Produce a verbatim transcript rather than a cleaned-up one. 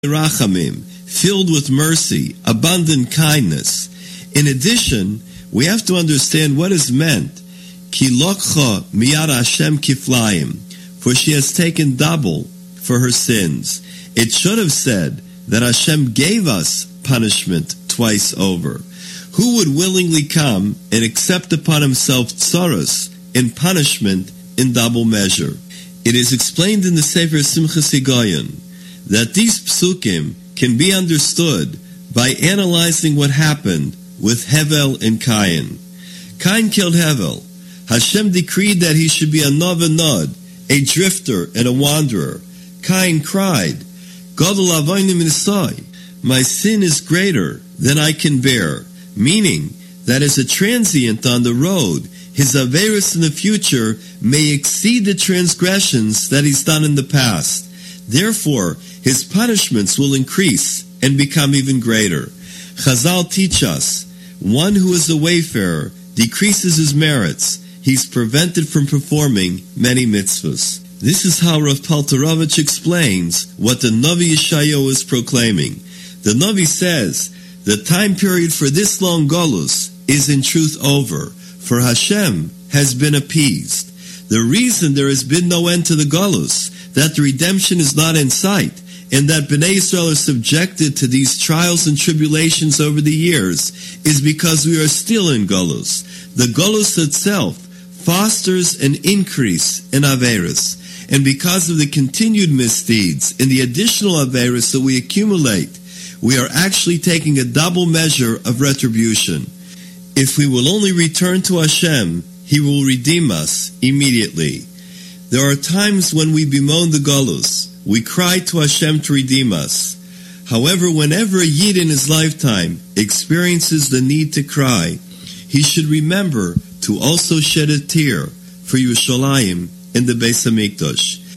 Rachamim, filled with mercy, abundant kindness. In addition, we have to understand what is meant, Ki lokcha miyad Hashem kiflayim, for she has taken double for her sins. It should have said that Hashem gave us punishment twice over. Who would willingly come and accept upon himself tsaros in punishment in double measure? It is explained in the Sefer Simchas Higayon that these psukim can be understood by analyzing what happened with Hevel and Cain. Cain killed Hevel. Hashem decreed that he should be a nov and nod, a drifter and a wanderer. Cain cried, Gadol avaynim nisai, my sin is greater than I can bear, meaning that as a transient on the road, his averis in the future may exceed the transgressions that he's done in the past. Therefore, his punishments will increase and become even greater. Chazal teach us, one who is a wayfarer decreases his merits. He's prevented from performing many mitzvahs. This is how Rav Paltarovich explains what the Navi Yeshayahu is proclaiming. The Navi says, the time period for this long Golus is in truth over, for Hashem has been appeased. The reason there has been no end to the Golus, that the redemption is not in sight, and that Bnei Yisrael are subjected to these trials and tribulations over the years, is because we are still in Golus. The Golus itself fosters an increase in Averis, and because of the continued misdeeds and the additional Averis that we accumulate, we are actually taking a double measure of retribution. If we will only return to Hashem, He will redeem us immediately. There are times when we bemoan the Golus. We cry to Hashem to redeem us. However, whenever a Yid in his lifetime experiences the need to cry, he should remember to also shed a tear for Yerushalayim in the Beis Hamikdash.